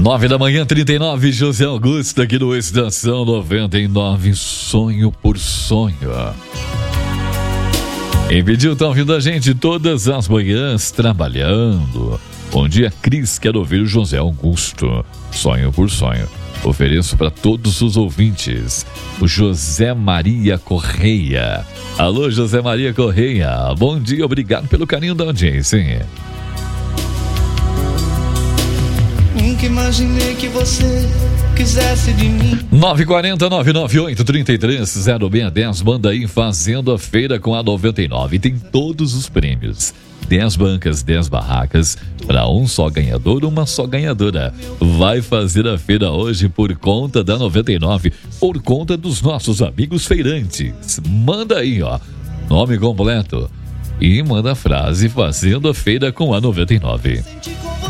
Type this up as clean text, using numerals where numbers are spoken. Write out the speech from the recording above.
9h, 39, José Augusto aqui no Estação 99, sonho por sonho. Quem pediu tá ouvindo a gente todas as manhãs trabalhando. Bom dia, Cris, quero ouvir o José Augusto, sonho por sonho. Ofereço para todos os ouvintes o José Maria Correia. Alô, José Maria Correia, bom dia, obrigado pelo carinho da audiência. Nunca imaginei que você quisesse de mim. 940-998-33-0610. Manda aí, Fazendo a Feira com a 99. Tem todos os prêmios. 10 bancas, 10 barracas, para um só ganhador, uma só ganhadora. Vai fazer a feira hoje por conta da 99, por conta dos nossos amigos feirantes. Manda aí, ó, nome completo e manda a frase Fazendo a Feira com a 99.